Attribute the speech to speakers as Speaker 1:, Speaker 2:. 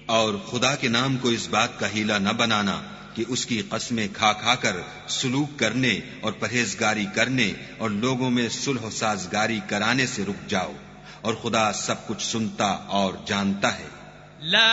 Speaker 1: और खुदा के नाम को इस बात का हीला न बनाना कि उसकी कस्में खा खा कर सुलूक करने और परहेजगारी करने और लोगों में सुलह साजगारी कराने से रुक जाओ, और खुदा सब कुछ सुनता और जानता है।